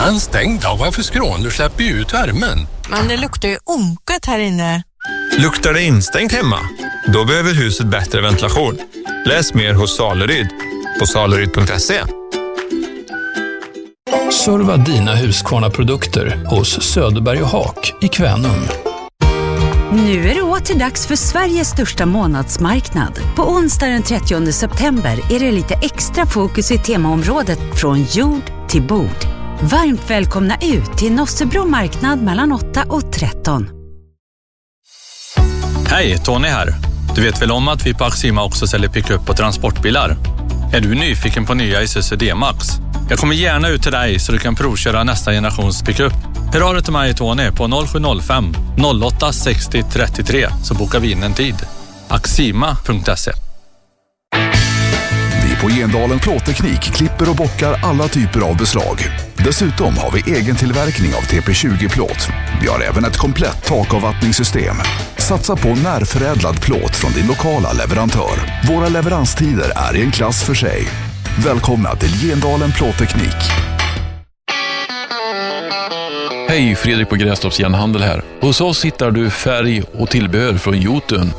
Han stängd av. Varför skrån? Du släpper ju ut värmen. Men det luktar ju onkat här inne. Luktar det instängt hemma? Då behöver huset bättre ventilation. Läs mer hos Saleryd på saleryd.se. Serva dina Husqvarna-produkter hos Söderberg och Haak i Kvänum. Nu är det åter dags för Sveriges största månadsmarknad. På onsdag den 30 september är det lite extra fokus i temaområdet från jord till bord. Varmt välkomna ut till Nossebro marknad mellan 8 och 13. Hej, Tony här. Du vet väl om att vi på Axima också säljer pick-up och transportbilar? Är du nyfiken på nya Isuzu D-Max? Jag kommer gärna ut till dig så du kan provköra nästa generations pick-up. Hör av dig till mig, Tony, på 0705 08 60 33 så bokar vi in en tid. Axima.se. Vi på Gendalen Plåtteknik klipper och bockar alla typer av beslag. Dessutom har vi egen tillverkning av TP20-plåt. Vi har även ett komplett takavvattningssystem. Satsa på närförädlad plåt från din lokala leverantör. Våra leveranstider är i en klass för sig. Välkomna till Gendalen Plåtteknik. Hej, Fredrik på Grästorps Järnhandel här. Hos oss hittar du färg och tillbehör från Jotun.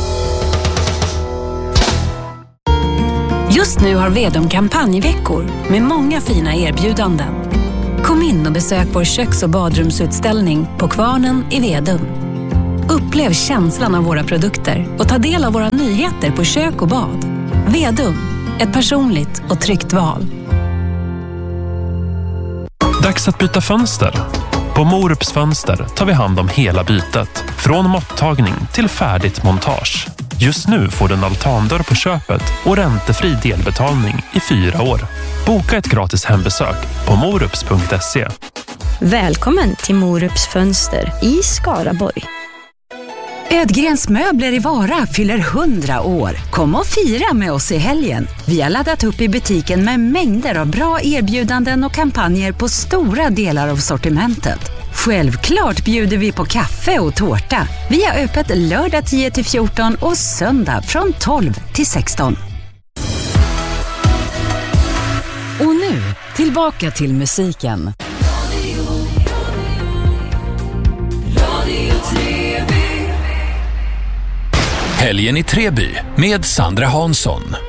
Just nu har Vedum kampanjveckor med många fina erbjudanden. Kom in och besök vår köks- och badrumsutställning på Kvarnen i Vedum. Upplev känslan av våra produkter och ta del av våra nyheter på kök och bad. Vedum, ett personligt och tryggt val. Dags att byta fönster. På Morups Fönster tar vi hand om hela bytet. Från måttagning till färdigt montage. Just nu får du en altandörr på köpet och räntefri delbetalning i 4 år. Boka ett gratis hembesök på morups.se. Välkommen till Morups Fönster i Skaraborg. Ödgrens möbler i Vara fyller 100 år. Kom och fira med oss i helgen. Vi har laddat upp i butiken med mängder av bra erbjudanden och kampanjer på stora delar av sortimentet. Självklart bjuder vi på kaffe och tårta. Vi har öppet lördag 10-14 och söndag från 12-16. Och nu, tillbaka till musiken. Helgen i Treby med Sandra Hansson.